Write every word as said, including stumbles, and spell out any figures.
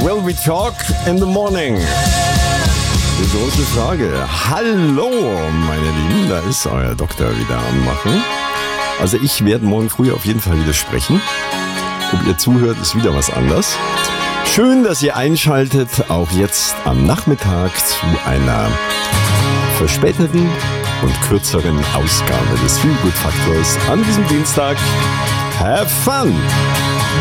Will we talk in the morning? Die große Frage. Hallo, meine Lieben, da ist euer Doktor wieder am Machen. Also ich werde morgen früh auf jeden Fall wieder sprechen. Ob ihr zuhört, ist wieder was anderes. Schön, dass ihr einschaltet, auch jetzt am Nachmittag zu einer verspäteten und kürzeren Ausgabe des Feel Good Faktors an diesem Dienstag. Have fun!